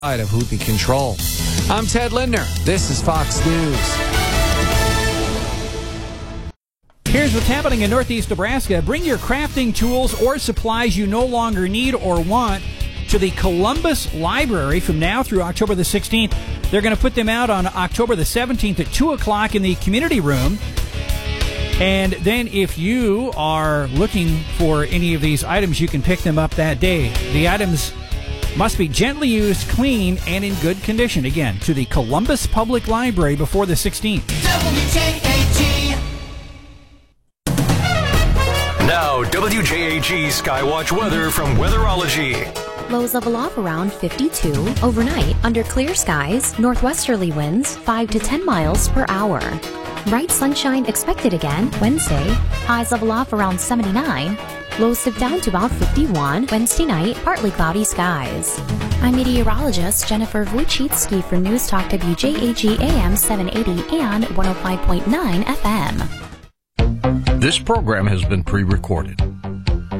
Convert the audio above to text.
of Houthi control. I'm Ted Lindner. This is Fox News. Here's what's happening in northeast Nebraska. Bring your crafting tools or supplies you no longer need or want to the Columbus Library from now through October the 16th. They're going to put them out on October the 17th at 2 o'clock in the community room. And then if you are looking for any of these items, you can pick them up that day. The items must be gently used, clean, and in good condition. Again, to the Columbus Public Library before the 16th. WJAG. Now, WJAG Skywatch weather from Weatherology. Lows level off around 52. Overnight, under clear skies, northwesterly winds 5 to 10 miles per hour. Bright sunshine expected again Wednesday. Highs level off around 79. Lows dip down to about 51. Wednesday night, partly cloudy skies. I'm meteorologist Jennifer Wojcicki for News Talk WJAG AM 780 and 105.9 FM. This program has been pre-recorded.